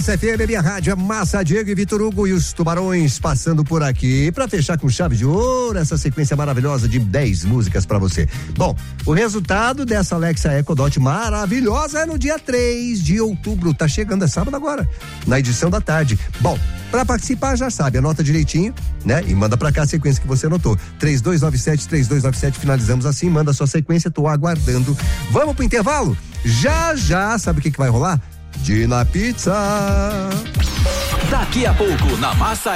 FM, minha rádio, Massa, Diego e Vitor Hugo e os Tubarões passando por aqui pra fechar com chave de ouro essa sequência maravilhosa de 10 músicas pra você. Bom, o resultado dessa Alexa Echo Dot maravilhosa é no dia 3 de outubro, tá chegando, é sábado agora, na edição da tarde. Bom, pra participar já sabe, anota direitinho, né? E manda pra cá a sequência que você anotou. 3297, finalizamos assim, manda a sua sequência, tô aguardando. Vamos pro intervalo? Já, sabe o que vai rolar? Dina Pizza. Daqui a pouco na Massa